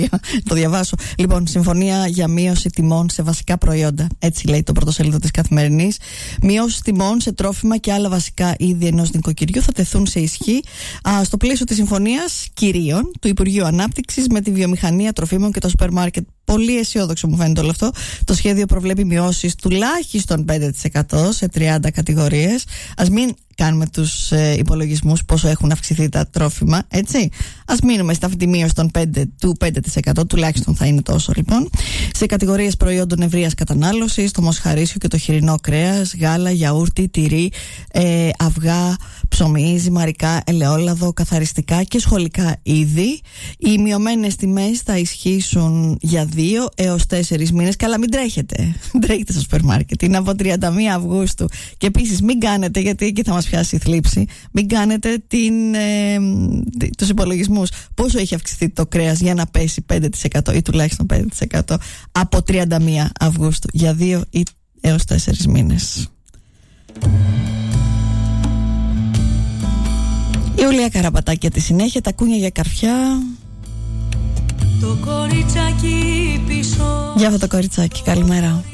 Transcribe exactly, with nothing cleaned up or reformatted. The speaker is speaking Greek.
Το διαβάσω. Λοιπόν, συμφωνία για μείωση τιμών σε βασικά προϊόντα. Έτσι λέει το πρωτοσέλιδο της Καθημερινής. Μειώσεις τιμών σε τρόφιμα και άλλα βασικά είδη ενός νοικοκυριού θα τεθούν σε ισχύ α, στο πλαίσιο της συμφωνίας κυρίων του Υπουργείου Ανάπτυξης με τη βιομηχανία τροφίμων και το σούπερ μάρκετ. Πολύ αισιόδοξο μου φαίνεται όλο αυτό. Το σχέδιο προβλέπει μειώσεις τουλάχιστον πέντε τοις εκατό σε τριάντα κατηγορίες. Ας μην κάνουμε τους ε, υπολογισμούς πόσο έχουν αυξηθεί τα τρόφιμα, έτσι. Ας μείνουμε στα αυτή τη μείωση των πέντε, του πέντε τοις εκατό, τουλάχιστον θα είναι τόσο λοιπόν. Σε κατηγορίες προϊόντων ευρείας κατανάλωσης, το μοσχαρίσιο και το χοιρινό κρέας, γάλα, γιαούρτι, τυρί, ε, αυγά, ψωμί, ζυμαρικά, ελαιόλαδο, καθαριστικά και σχολικά είδη. Οι μειωμένες τιμές θα ισχύσουν για δύο έως τέσσερις μήνες. Καλά, μην τρέχετε. Τρέχετε στο σούπερ μάρκετ. Είναι από τριάντα μία Αυγούστου. Και επίσης μην κάνετε, γιατί εκεί θα μας πιάσει η θλίψη, μην κάνετε την, ε, τους υπολογισμούς. Πόσο έχει αυξηθεί το κρέας για να πέσει πέντε τοις εκατό ή τουλάχιστον πέντε τοις εκατό από τριάντα μία Αυγούστου για δύο ή έως τέσσερις μήνες. Η Ιουλία Καραπατάκη για τη συνέχεια, τα κούνια για καρφιά. Το κοριτσάκι πίσω. Για αυτό το κοριτσάκι, καλημέρα.